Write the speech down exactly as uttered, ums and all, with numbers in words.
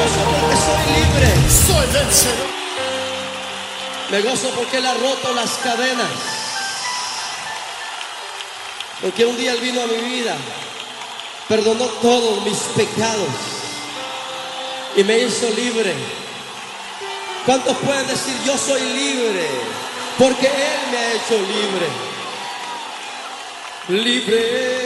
gozo porque soy libre. Soy vencedor. Me gozo porque Él ha roto las cadenas. Porque un día Él vino a mi vida, perdonó todos mis pecados y me hizo libre. ¿Cuántos pueden decir yo soy libre? Porque Él me ha hecho libre. Libre.